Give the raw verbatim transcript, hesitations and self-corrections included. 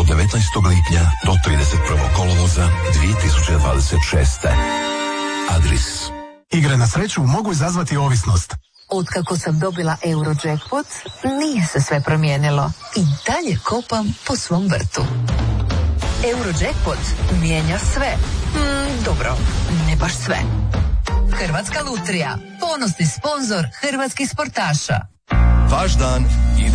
od devetnaestog lipnja do trideset prvog kolovoza dvije tisuće dvadeset šeste. Adris. Igre na sreću mogu izazvati ovisnost. Otkako sam dobila Eurojackpot, nije se sve promijenilo. I dalje kopam po svom vrtu. Eurojackpot mijenja sve. Mm, dobro, ne baš sve. Hrvatska lutrija, ponosni sponzor hrvatskih sportaša. Vaš dan ide